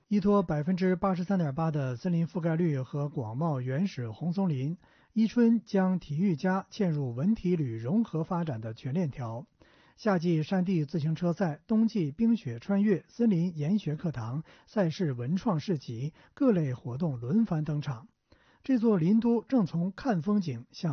依托83.8%的森林覆盖率和广袤原始红松林，伊春将体育家嵌入文体旅融合发展的全链条。夏季山地自行车赛、冬季冰雪穿越、森林研学课堂、赛事文创市集，各类活动轮番登场。这座林都正从看风景向